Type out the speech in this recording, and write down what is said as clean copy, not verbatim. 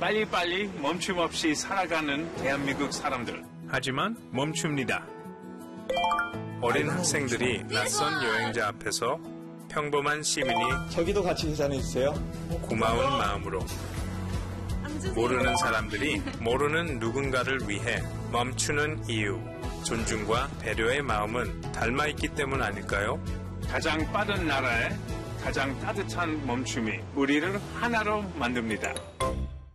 빨리빨리 멈춤 없이 살아가는 대한민국 사람들. 하지만 멈춥니다. 어린 학생들이 낯선 여행자 앞에서 평범한 시민이 저기도 같이 계산해주세요. 고마운 마음으로 모르는 사람들이 모르는 누군가를 위해 멈추는 이유, 존중과 배려의 마음은 닮아있기 때문 아닐까요? 가장 빠른 나라에 가장 따뜻한 멈춤이 우리를 하나로 만듭니다.